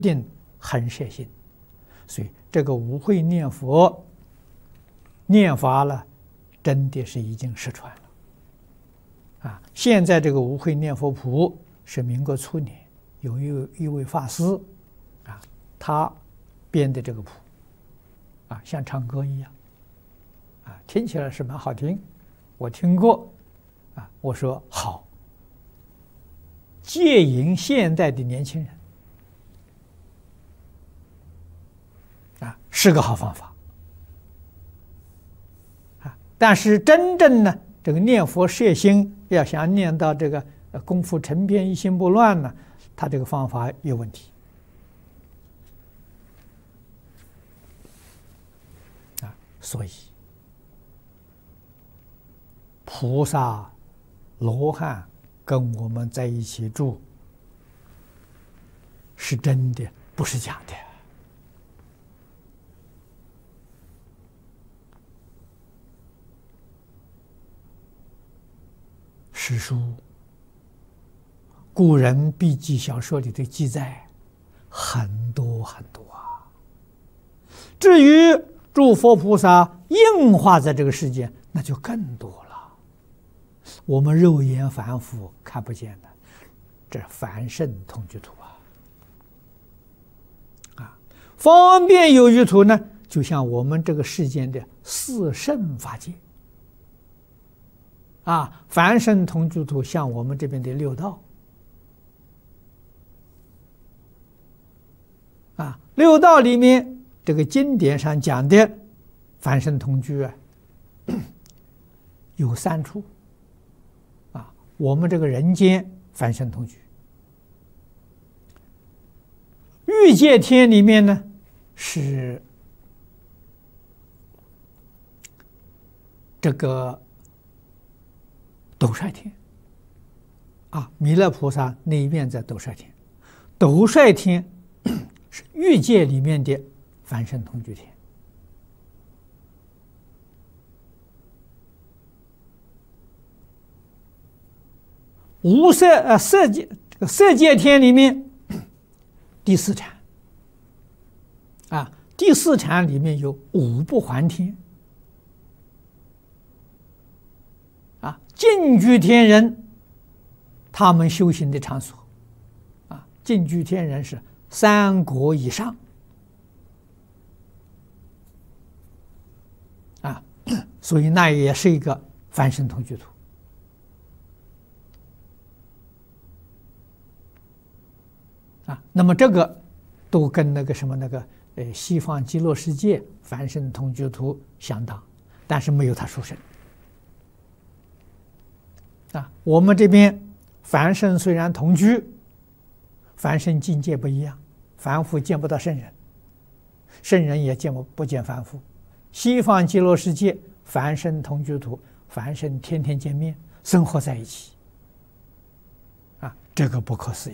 定很摄心。所以这个无会念佛念法了，真的是已经失传了。现在这个无会念佛谱是民国初年有一位法师他编的这个谱像唱歌一样听起来是蛮好听，我听过我说好，戒引现代的年轻人是个好方法但是真正呢，这个念佛摄心要想念到这个功夫成片一心不乱呢，他这个方法有问题所以菩萨罗汉跟我们在一起住是真的，不是假的。史书、古人笔记小说里的记载很多很多至于诸佛菩萨应化在这个世界，那就更多了。我们肉眼凡夫看不见的，这凡圣同居土方便有余土呢，就像我们这个世间的四圣法界凡圣同居土像我们这边的六道六道里面这个经典上讲的凡圣同居有3处我们这个人间凡圣同居，欲界天里面呢是这个斗率天弥勒菩萨那一面在斗率天，斗率天是欲界里面的凡圣同居天无色界色界天里面第4禅第4禅里面有5不还天净居天人他们修行的场所净居天人是3国以上所以那也是一个凡圣同居土那么这个都跟那个什么西方极乐世界凡圣同居土相当，但是没有他殊胜我们这边凡圣虽然同居，凡圣境界不一样，凡夫见不到圣人，圣人也不见凡夫。西方极乐世界凡圣同居土，凡圣天天见面，生活在一起这个不可思议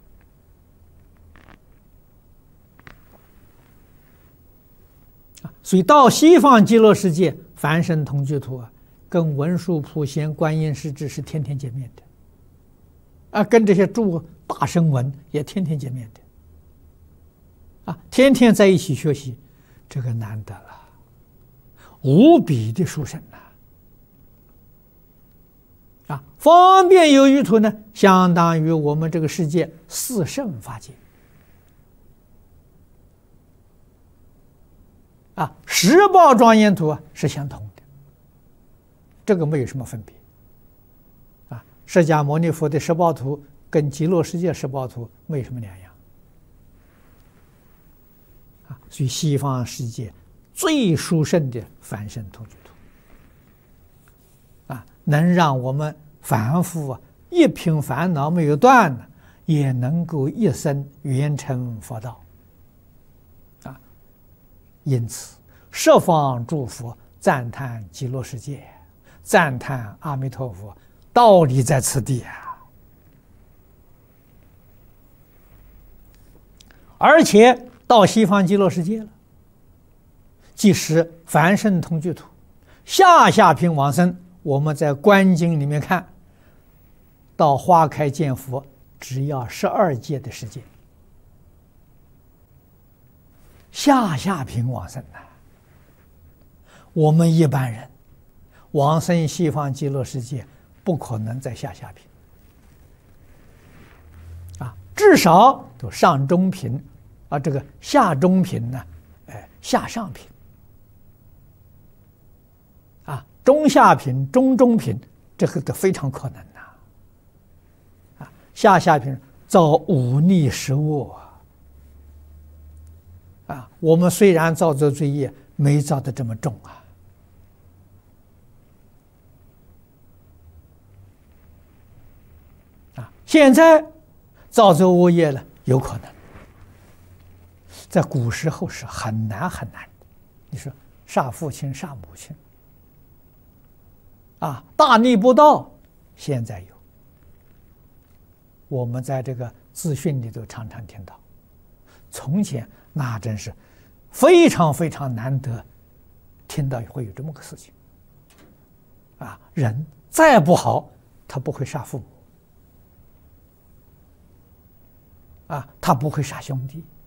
所以到西方极乐世界凡圣同居土跟文殊普贤观音世智是天天见面的跟这些诸大声闻也天天见面的天在一起学习，这个难得了，无比的殊胜方便有余土呢，相当于我们这个世界4圣法界十宝庄严土是相同的，这个没有什么分别释迦牟尼佛的十宝图跟极乐世界十宝图没什么两样所以西方世界最殊胜的凡圣同居土能让我们凡夫一品烦恼没有断也能够一生圆成佛道因此十方诸佛赞叹极乐世界，赞叹阿弥陀佛，道理在此地而且到西方极乐世界了，即使凡圣同居土，下品往生，我们在观经里面看到花开见佛只要12劫的时间下品往生呐。我们一般人往生西方极乐世界，不可能在下品啊，至少都上中品啊，这个下中品呢，下上品啊，中下品、中品，这个都非常可能呐。啊，下品造忤逆十恶啊，我们虽然造这罪业，没造的这么重啊。现在造这恶业了，有可能。在古时候是很难很难的。你说杀父亲、杀母亲，啊，大逆不道，现在有。我们在这个资讯里头常常听到，从前那真是非常非常难得，听到会有这么个事情。啊，人再不好，他不会杀父母，啊，他不会杀兄弟。